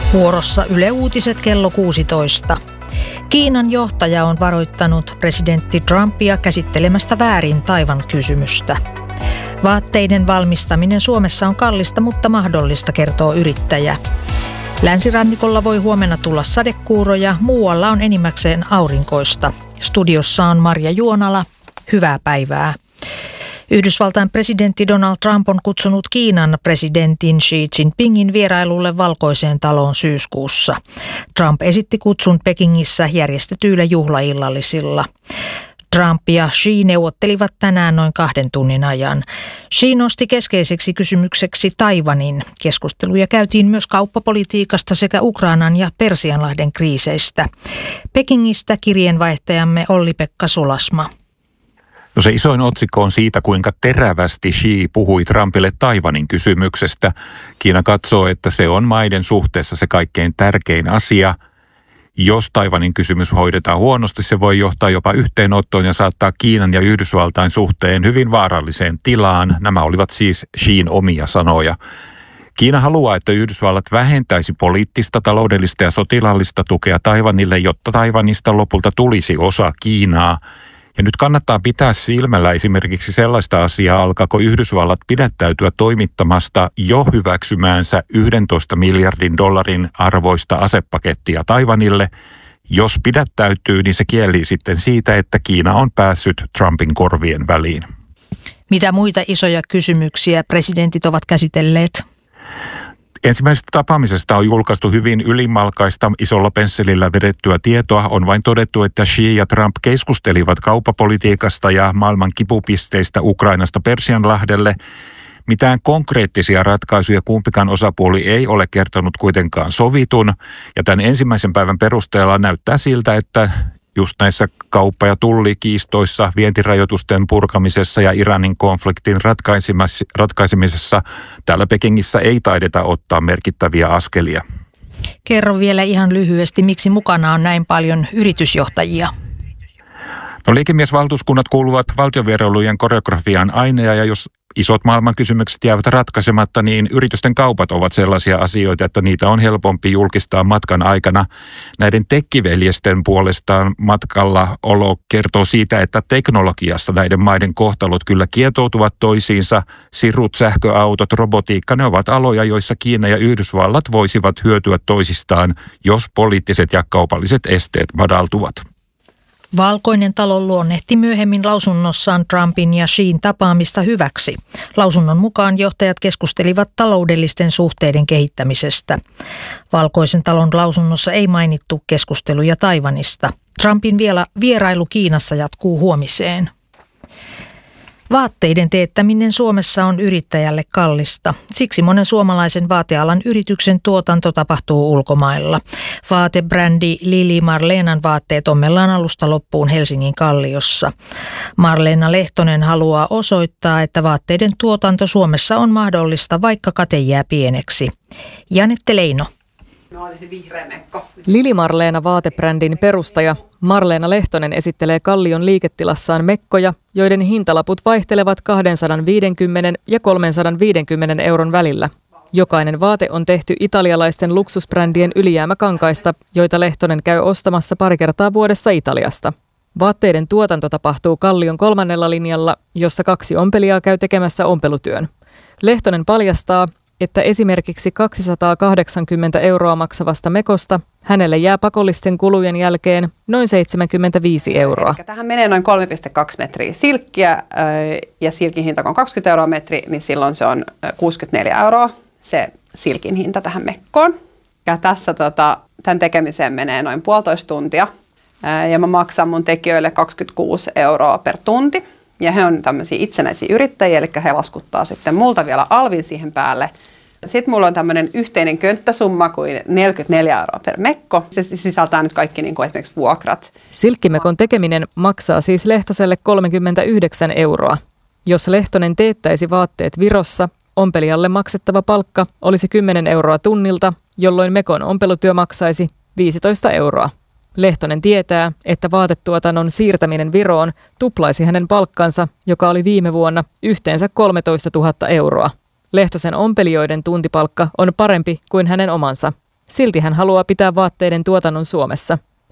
Vuorossa Yle Uutiset kello 16. Kiinan johtaja on varoittanut presidentti Trumpia käsittelemästä väärin Taiwan-kysymystä. Vaatteiden valmistaminen Suomessa on kallista, mutta mahdollista, kertoo yrittäjä. Länsirannikolla voi huomenna tulla sadekuuroja, muualla on enimmäkseen aurinkoista. Studiossa on Marja Juonala. Hyvää päivää. Yhdysvaltain presidentti Donald Trump on kutsunut Kiinan presidentin Xi Jinpingin vierailulle Valkoiseen taloon syyskuussa. Trump esitti kutsun Pekingissä järjestetyillä juhlaillallisilla. Trump ja Xi neuvottelivat tänään noin 2 tunnin ajan. Xi nosti keskeiseksi kysymykseksi Taiwanin. Keskusteluja käytiin myös kauppapolitiikasta sekä Ukrainan ja Persianlahden kriiseistä. Pekingistä kirjeenvaihtajamme Olli-Pekka Sulasma. No se isoin otsikko on siitä, kuinka terävästi Xi puhui Trumpille Taiwanin kysymyksestä. Kiina katsoo, että se on maiden suhteessa se kaikkein tärkein asia. Jos Taiwanin kysymys hoidetaan huonosti, se voi johtaa jopa yhteenottoon ja saattaa Kiinan ja Yhdysvaltain suhteen hyvin vaaralliseen tilaan. Nämä olivat siis Xin omia sanoja. Kiina haluaa, että Yhdysvallat vähentäisi poliittista, taloudellista ja sotilaallista tukea Taiwanille, jotta Taiwanista lopulta tulisi osa Kiinaa. Ja nyt kannattaa pitää silmällä esimerkiksi sellaista asiaa, alkaako Yhdysvallat pidättäytyä toimittamasta jo hyväksymäänsä $11 miljardin arvoista asepakettia Taiwanille. Jos pidättäytyy, niin se kielii sitten siitä, että Kiina on päässyt Trumpin korvien väliin. Mitä muita isoja kysymyksiä presidentit ovat käsitelleet? Ensimmäisestä tapaamisesta on julkaistu hyvin ylimalkaista, isolla pensselillä vedettyä tietoa. On vain todettu, että Xi ja Trump keskustelivat kauppapolitiikasta ja maailman kipupisteistä Ukrainasta Persianlahdelle. Mitään konkreettisia ratkaisuja kumpikaan osapuoli ei ole kertonut kuitenkaan sovitun. Ja tämän ensimmäisen päivän perusteella näyttää siltä, että just näissä kauppa- ja tullikiistoissa, vientirajoitusten purkamisessa ja Iranin konfliktin ratkaisemisessa täällä Pekingissä ei taideta ottaa merkittäviä askelia. Kerro vielä ihan lyhyesti, miksi mukana on näin paljon yritysjohtajia? No, liikemiesvaltuuskunnat kuuluvat valtionvierailujen koreografian aineja, ja jos isot maailmankysymykset jäävät ratkaisematta, niin yritysten kaupat ovat sellaisia asioita, että niitä on helpompi julkistaa matkan aikana. Näiden tekkiveljesten puolestaan matkalla olo kertoo siitä, että teknologiassa näiden maiden kohtalot kyllä kietoutuvat toisiinsa. Sirut, sähköautot, robotiikka, ne ovat aloja, joissa Kiina ja Yhdysvallat voisivat hyötyä toisistaan, jos poliittiset ja kaupalliset esteet madaltuvat. Valkoinen talo luonnehti myöhemmin lausunnossaan Trumpin ja Xin tapaamista hyväksi. Lausunnon mukaan johtajat keskustelivat taloudellisten suhteiden kehittämisestä. Valkoisen talon lausunnossa ei mainittu keskusteluja Taiwanista. Trumpin vierailu Kiinassa jatkuu huomiseen. Vaatteiden teettäminen Suomessa on yrittäjälle kallista. Siksi monen suomalaisen vaatealan yrityksen tuotanto tapahtuu ulkomailla. Vaatebrändi Lili Marleenan vaatteet ommellaan alusta loppuun Helsingin Kalliossa. Marleena Lehtonen haluaa osoittaa, että vaatteiden tuotanto Suomessa on mahdollista, vaikka kate jää pieneksi. Janette Leino. Lili Marleena vaatebrändin perustaja Marleena Lehtonen esittelee Kallion liiketilassaan mekkoja, joiden hintalaput vaihtelevat 250 ja 350 euron välillä. Jokainen vaate on tehty italialaisten luksusbrändien ylijäämäkankaista, joita Lehtonen käy ostamassa pari kertaa vuodessa Italiasta. Vaatteiden tuotanto tapahtuu Kallion 3. linjalla, jossa 2 ompelijaa käy tekemässä ompelutyön. Lehtonen paljastaa, että esimerkiksi 280 € maksavasta mekosta hänelle jää pakollisten kulujen jälkeen noin 75 €. Tähän menee noin 3,2 metriä silkkiä ja silkin hinta kun on 20 € metri, niin silloin se on 64 € se silkin hinta tähän mekkoon. Ja tässä tämän tekemiseen menee noin 1,5 tuntia ja mä maksan mun tekijöille 26 € per tunti. Ja he on tämmöisiä itsenäisiä yrittäjiä, eli he laskuttaa sitten multa vielä alvin siihen päälle. Sitten mulla on tämmöinen yhteinen könttäsumma kuin 44 € per mekko. Se sisältää nyt kaikki niin kuin esimerkiksi vuokrat. Silkkimekon tekeminen maksaa siis Lehtoselle 39 €. Jos Lehtonen teettäisi vaatteet Virossa, ompelijalle maksettava palkka olisi 10 € tunnilta, jolloin mekon ompelutyö maksaisi 15 €. Lehtonen tietää, että vaatetuotannon siirtäminen Viroon tuplaisi hänen palkkansa, joka oli viime vuonna yhteensä 13 000 €. Lehtosen ompelijoiden tuntipalkka on parempi kuin hänen omansa. Silti hän haluaa pitää vaatteiden tuotannon Suomessa.